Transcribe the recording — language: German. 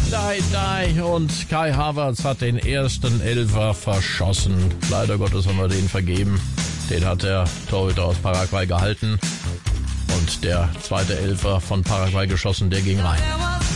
Die. Und Kai Havertz hat den ersten Elfer verschossen. Leider Gottes haben wir den vergeben. Den hat der Torhüter aus Paraguay gehalten. Und der zweite Elfer von Paraguay geschossen, der ging rein.